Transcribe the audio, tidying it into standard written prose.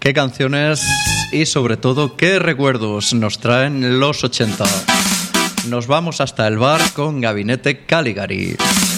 qué canciones y sobre todo qué recuerdos nos traen los 80. Nos vamos hasta el bar con Gabinete Caligari.